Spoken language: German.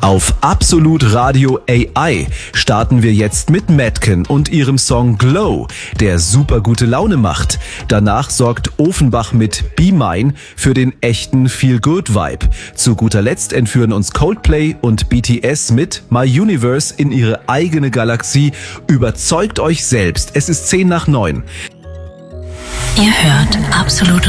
Auf Absolut Radio AI starten wir jetzt mit Madken und ihrem Song Glow, der super gute Laune macht. Danach sorgt Ofenbach mit Be Mine für den echten Feel-Good-Vibe. Zu guter Letzt entführen uns Coldplay und BTS mit My Universe in ihre eigene Galaxie. Überzeugt euch selbst, es ist 10 nach 9. Ihr hört Absolut